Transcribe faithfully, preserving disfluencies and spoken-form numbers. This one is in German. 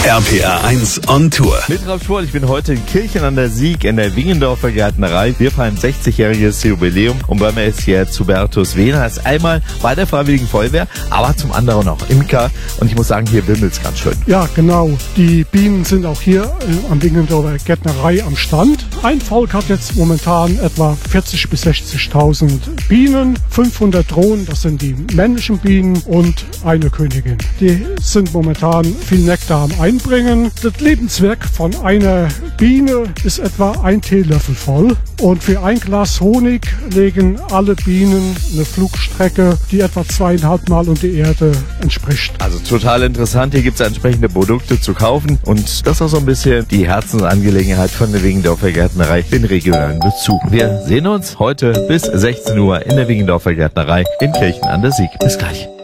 R P R eins on Tour. Mit Ralf Schwoll, ich bin heute in Kirchen an der Sieg in der Wingendorfer Gärtnerei. Wir feiern sechzigjähriges Jubiläum und bei mir ist jetzt Hubertus Wehners. Einmal bei der Freiwilligen Feuerwehr, aber zum anderen auch Imker. Und ich muss sagen, hier wimmelt's ganz schön. Ja, genau. Die Bienen sind auch hier äh, am Wingendorfer Gärtnerei am Stand. Ein Volk hat jetzt momentan etwa vierzig bis sechzigtausend Bienen, fünfhundert Drohnen, das sind die männlichen Bienen, und eine Königin. Die sind momentan viel Nektar am Einbringen. Das Lebenswerk von einer Biene ist etwa ein Teelöffel voll. Und für ein Glas Honig legen alle Bienen eine Flugstrecke, die etwa zweieinhalb Mal um die Erde entspricht. Also total interessant. Hier gibt's entsprechende Produkte zu kaufen. Und das ist auch so ein bisschen die Herzensangelegenheit von der Wingendorfer Gärtnerei, den regionalen Bezug. Wir sehen uns heute bis sechzehn Uhr in der Wingendorfer Gärtnerei in Kirchen an der Sieg. Bis gleich.